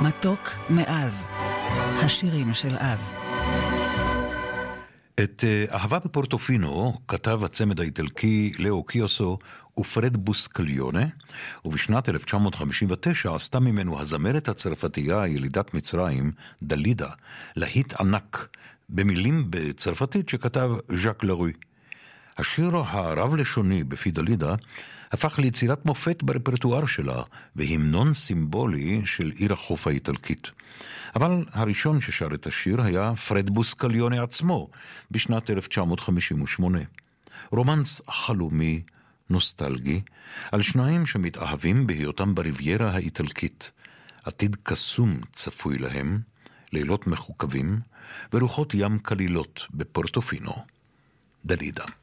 מתוק מאז, השירים של אז. את אהבה בפורטופינו כתב הצמד האיטלקי לאו קיוסו ופרד בוסקליונה, ובשנת 1959 עשתה ממנו הזמרת הצרפתייה ילידת מצרים, דלידה, להיט ענק, במילים בצרפתית שכתב ז'אק לרוי. השיר הרב-לשוני בפי דלידה הפך ליצירת מופת ברפרטואר שלה, והמנון סימבולי של עיר החוף האיטלקית. אבל הראשון ששר את השיר היה פרד בוסקליונה עצמו, בשנת 1958. רומנס חלומי, נוסטלגי, על שניים שמתאהבים בהיותם בריביירה האיטלקית. עתיד קסום צפוי להם, לילות מחוקבים, ורוחות ים קלילות בפורטופינו. דלידה.